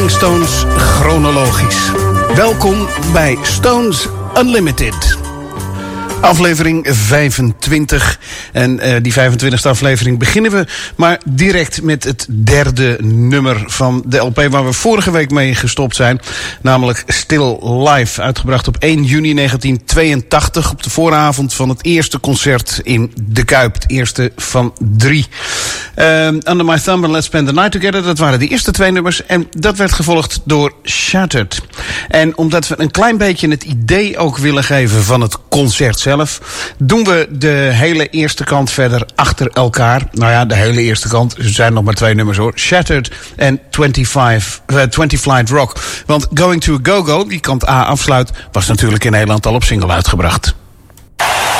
Rolling Stones chronologisch. Welkom bij Stones Unlimited. Aflevering 25. En die 25e aflevering beginnen we maar direct met het derde nummer van de LP waar we vorige week mee gestopt zijn. Namelijk Still Live, uitgebracht op 1 juni 1982 op de vooravond van het eerste concert in De Kuip. Het eerste van 3. Under My Thumb and Let's Spend the Night Together, dat waren de eerste 2 nummers. En dat werd gevolgd door Shattered. En omdat we een klein beetje het idee ook willen geven van het concert zelf, doen we de hele eerste kant verder achter elkaar. Nou ja, de hele eerste kant. Er zijn nog maar 2 nummers hoor. Shattered en 20 Flight Rock. Want Going to a Go-Go, die kant A afsluit, was natuurlijk in Nederland al op single uitgebracht.